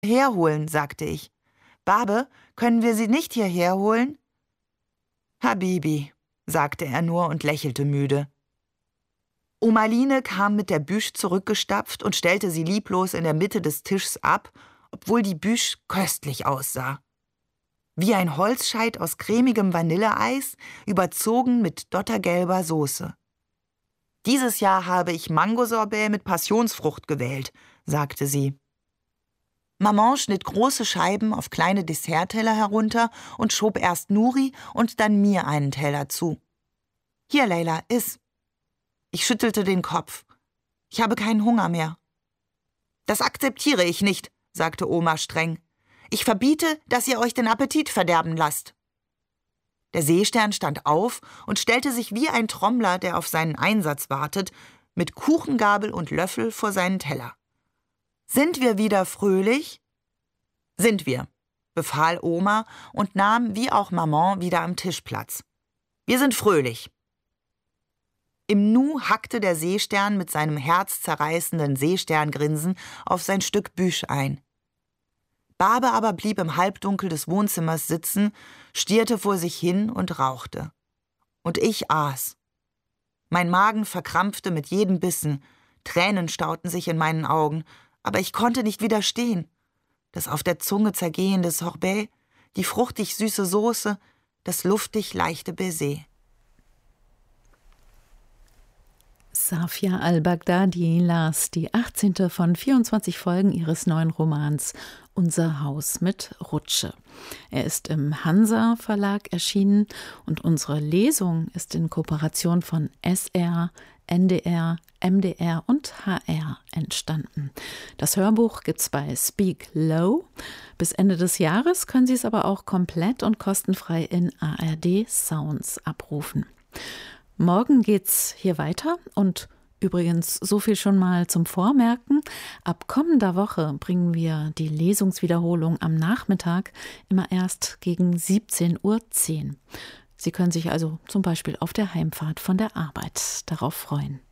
herholen, sagte ich. Babe, können wir sie nicht hierher holen? Habibi, sagte er nur und lächelte müde. Oma Line kam mit der Büsch zurückgestapft und stellte sie lieblos in der Mitte des Tischs ab, obwohl die Büsch köstlich aussah. Wie ein Holzscheit aus cremigem Vanilleeis, überzogen mit dottergelber Soße. Dieses Jahr habe ich Mangosorbet mit Passionsfrucht gewählt, sagte sie. Maman schnitt große Scheiben auf kleine Dessertteller herunter und schob erst Nuri und dann mir einen Teller zu. Hier, Leila, iss. Ich schüttelte den Kopf. Ich habe keinen Hunger mehr. Das akzeptiere ich nicht, sagte Oma streng. Ich verbiete, dass ihr euch den Appetit verderben lasst. Der Seestern stand auf und stellte sich wie ein Trommler, der auf seinen Einsatz wartet, mit Kuchengabel und Löffel vor seinen Teller. »Sind wir wieder fröhlich?« »Sind wir«, befahl Oma und nahm, wie auch Maman, wieder am Tisch Platz. »Wir sind fröhlich.« Im Nu hackte der Seestern mit seinem herzzerreißenden Seesterngrinsen auf sein Stück Büsch ein. Babe aber blieb im Halbdunkel des Wohnzimmers sitzen, stierte vor sich hin und rauchte. Und ich aß. Mein Magen verkrampfte mit jedem Bissen, Tränen stauten sich in meinen Augen, aber ich konnte nicht widerstehen. Das auf der Zunge zergehende Sorbet, die fruchtig süße Soße, das luftig leichte Baiser. Safia al-Baghdadi las die 18. von 24 Folgen ihres neuen Romans Unser Haus mit Rutsche. Er ist im Hansa Verlag erschienen und unsere Lesung ist in Kooperation von SR, NDR, MDR und HR entstanden. Das Hörbuch gibt's bei Speak Low. Bis Ende des Jahres können Sie es aber auch komplett und kostenfrei in ARD Sounds abrufen. Morgen geht's hier weiter und übrigens so viel schon mal zum Vormerken. Ab kommender Woche bringen wir die Lesungswiederholung am Nachmittag immer erst gegen 17:10 Uhr. Sie können sich also zum Beispiel auf der Heimfahrt von der Arbeit darauf freuen.